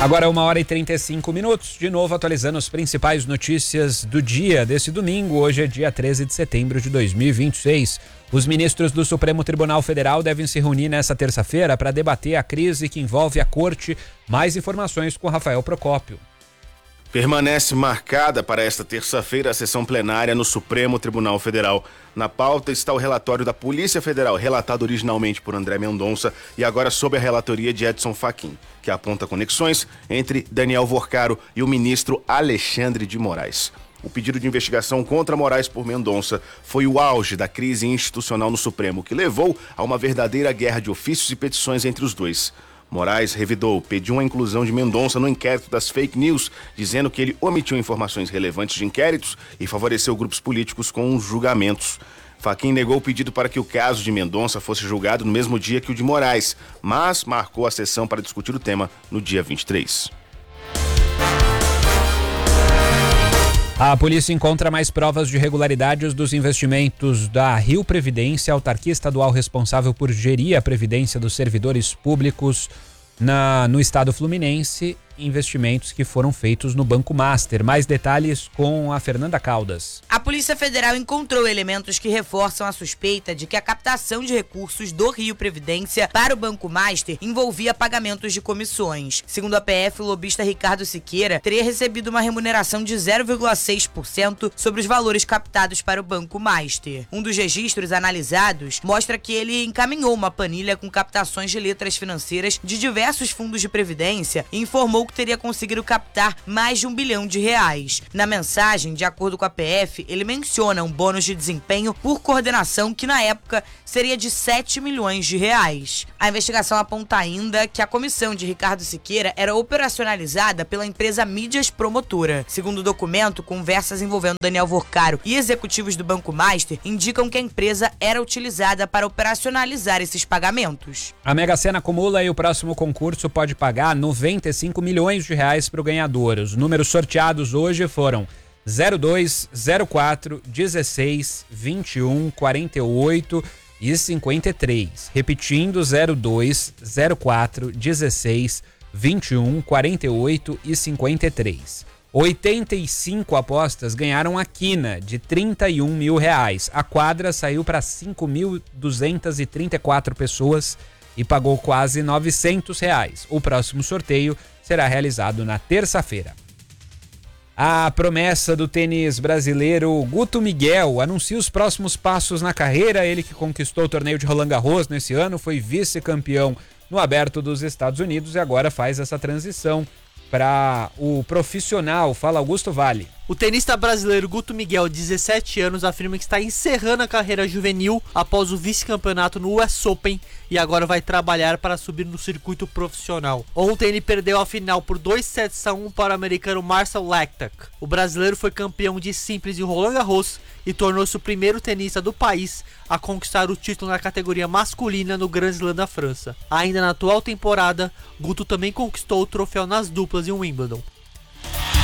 Agora 1h35, de novo atualizando as principais notícias do dia desse domingo. Hoje é dia 13 de setembro de 2026. Os ministros do Supremo Tribunal Federal devem se reunir nesta terça-feira para debater a crise que envolve a corte. Mais informações com Rafael Procópio. Permanece marcada para esta terça-feira a sessão plenária no Supremo Tribunal Federal. Na pauta está o relatório da Polícia Federal, relatado originalmente por André Mendonça e agora sob a relatoria de Edson Fachin, que aponta conexões entre Daniel Worcaro e o ministro Alexandre de Moraes. O pedido de investigação contra Moraes por Mendonça foi o auge da crise institucional no Supremo, que levou a uma verdadeira guerra de ofícios e petições entre os dois. Moraes revidou, pediu a inclusão de Mendonça no inquérito das fake news, dizendo que ele omitiu informações relevantes de inquéritos e favoreceu grupos políticos com os julgamentos. Fachin negou o pedido para que o caso de Mendonça fosse julgado no mesmo dia que o de Moraes, mas marcou a sessão para discutir o tema no dia 23. A polícia encontra mais provas de irregularidades dos investimentos da Rio Previdência, autarquia estadual responsável por gerir a previdência dos servidores públicos no estado fluminense, investimentos que foram feitos no Banco Master. Mais detalhes com a Fernanda Caldas. A Polícia Federal encontrou elementos que reforçam a suspeita de que a captação de recursos do Rio Previdência para o Banco Master envolvia pagamentos de comissões. Segundo a PF, o lobista Ricardo Siqueira teria recebido uma remuneração de 0,6% sobre os valores captados para o Banco Master. Um dos registros analisados mostra que ele encaminhou uma planilha com captações de letras financeiras de diversos fundos de previdência e informou que teria conseguido captar mais de R$1 bilhão. Na mensagem, de acordo com a PF, ele menciona um bônus de desempenho por coordenação que na época seria de R$7 milhões. A investigação aponta ainda que a comissão de Ricardo Siqueira era operacionalizada pela empresa Mídias Promotora. Segundo o documento, conversas envolvendo Daniel Worcaro e executivos do Banco Master indicam que a empresa era utilizada para operacionalizar esses pagamentos. A Mega Sena acumula e o próximo concurso pode pagar R$95 milhões para o ganhador. Os números sorteados hoje foram 02, 04, 16, 21, 48 e 53. Repetindo, 02, 04, 16, 21, 48 e 53. 85 apostas ganharam a quina de R$31 mil. A quadra saiu para 5.234 pessoas e pagou quase R$900. O próximo sorteio será realizado na terça-feira. A promessa do tênis brasileiro Guto Miguel anuncia os próximos passos na carreira. Ele que conquistou o torneio de Roland Garros nesse ano, foi vice-campeão no Aberto dos Estados Unidos e agora faz essa transição para o profissional. Fala, Augusto Vale. O tenista brasileiro Guto Miguel, de 17 anos, afirma que está encerrando a carreira juvenil após o vice-campeonato no US Open e agora vai trabalhar para subir no circuito profissional. Ontem ele perdeu a final por 2-7-1 para o americano Marcel Lecter. O brasileiro foi campeão de simples de Roland Garros e tornou-se o primeiro tenista do país a conquistar o título na categoria masculina no Grand Slam da França. Ainda na atual temporada, Guto também conquistou o troféu nas duplas em Wimbledon.